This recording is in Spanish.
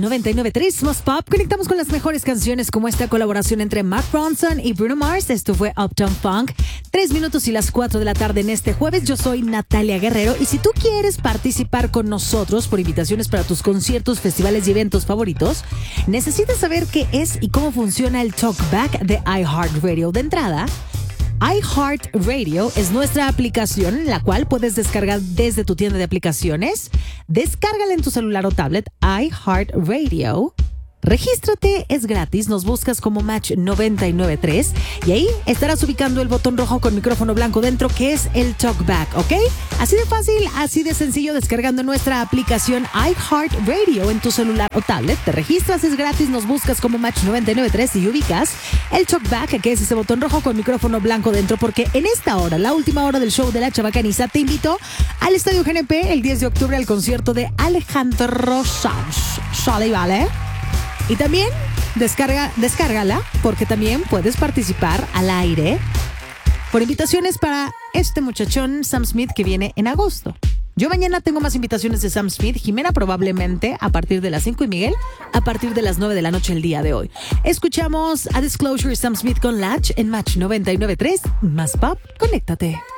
99.3 Más Pop. Conectamos con las mejores canciones como esta colaboración entre Mark Ronson y Bruno Mars. Esto fue Uptown Funk. 3 minutos y las 4 de la tarde en este jueves. Yo soy Natalia Guerrero y si tú quieres participar con nosotros por invitaciones para tus conciertos, festivales y eventos favoritos, necesitas saber qué es y cómo funciona el Talkback de iHeartRadio. De entrada, iHeartRadio es nuestra aplicación, la cual puedes descargar desde tu tienda de aplicaciones. Descárgala en tu celular o tablet, iHeartRadio. Regístrate, es gratis, nos buscas como Match 99.3 y ahí estarás ubicando el botón rojo con micrófono blanco dentro que es el Talkback, ¿ok? Así de fácil, así de sencillo, descargando nuestra aplicación iHeartRadio en tu celular o tablet. Te registras, es gratis, nos buscas como Match 99.3 y ubicas el Talkback, que es ese botón rojo con micrófono blanco dentro, porque en esta hora, la última hora del show de La Chabacaniza, te invito al Estadio GNP el 10 de octubre al concierto de Alejandro Sanz. ¿Sale y vale? Y también descárgala porque también puedes participar al aire por invitaciones para este muchachón Sam Smith que viene en agosto. Yo mañana tengo más invitaciones de Sam Smith, Jimena probablemente a partir de las 5 y Miguel a partir de las 9 de la noche el día de hoy. Escuchamos a Disclosure y Sam Smith con Latch en Match 99.3. Más Pop, conéctate.